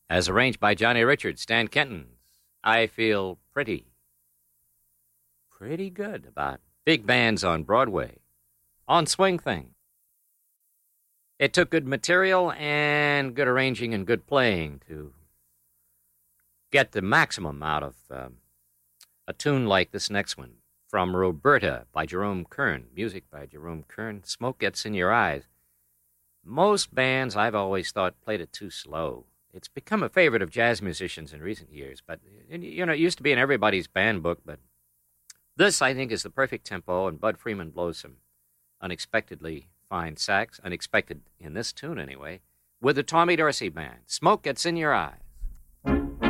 as arranged by Johnny Richards, Stan Kenton's I Feel Pretty good about big bands on Broadway, on Swing Thing. It took good material and good arranging and good playing to get the maximum out of a tune like this next one, from Roberta by Jerome Kern, music by Jerome Kern, Smoke Gets in Your Eyes. Most bands, I've always thought, played it too slow. It's become a favorite of jazz musicians in recent years, but, it used to be in everybody's band book, but this, I think, is the perfect tempo, and Bud Freeman blows some unexpectedly fine sax, unexpected in this tune anyway, with the Tommy Dorsey Band. Smoke Gets in Your Eyes.